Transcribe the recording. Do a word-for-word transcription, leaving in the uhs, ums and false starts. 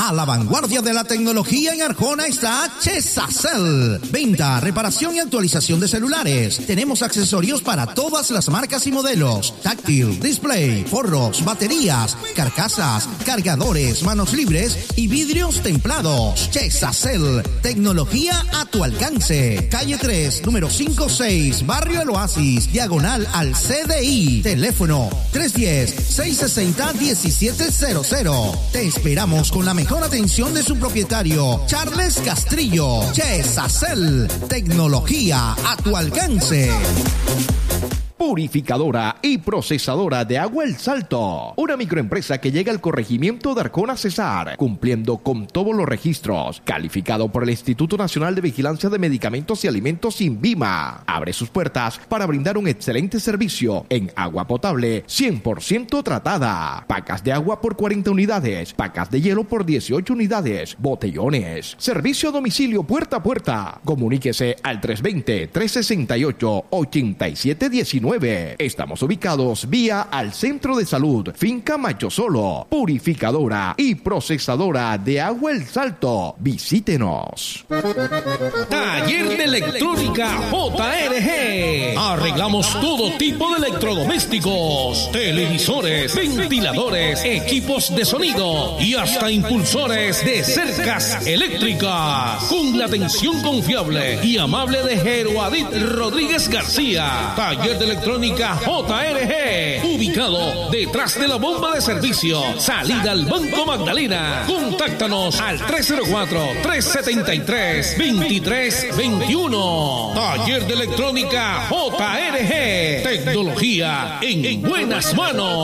A la vanguardia de la tecnología en Arjona está Chesacel. Venta, reparación y actualización de celulares. Tenemos accesorios para todas las marcas y modelos. Táctil, display, forros, baterías, carcasas, cargadores, manos libres y vidrios templados. Chesacel, tecnología a tu alcance. Calle tres, número cinco seis, Barrio El Oasis, diagonal al C D I. Teléfono tres uno cero, seis seis cero, uno siete cero cero. Te esperamos con la mejor atención de su propietario, Charles Castrillo. Chesacel, tecnología a tu alcance. Purificadora y procesadora de agua El Salto. Una microempresa que llega al corregimiento de Arjona Cesar, cumpliendo con todos los registros. Calificado por el Instituto Nacional de Vigilancia de Medicamentos y Alimentos INVIMA. Abre sus puertas para brindar un excelente servicio en agua potable cien por ciento tratada. Pacas de agua por cuarenta unidades. Pacas de hielo por dieciocho unidades. Botellones. Servicio a domicilio puerta a puerta. Comuníquese al tres dos cero, tres seis ocho, ocho siete uno nueve. Estamos ubicados vía al Centro de Salud Finca Machosolo. Purificadora y procesadora de agua El Salto. Visítenos. Taller de Electrónica J R G. Arreglamos todo tipo de electrodomésticos, televisores, ventiladores, equipos de sonido y hasta impulsores de cercas eléctricas. Con la atención confiable y amable de Jeroadit Rodríguez García. Taller de Electrónica J R G, ubicado detrás de la bomba de servicio, salida al Banco Magdalena. Contáctanos al tres cero cuatro, tres siete tres, dos tres dos uno. Taller de Electrónica J R G, tecnología en buenas manos.